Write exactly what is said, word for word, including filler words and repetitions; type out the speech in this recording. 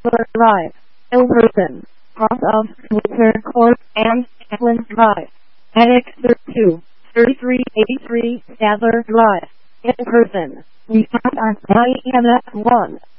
Stadler Drive, Elverson, cross of Switzer Court and Eklund Drive. Attic thirty-two, thirty-three eighty-three Stadler Drive, in person. We start on I M F one.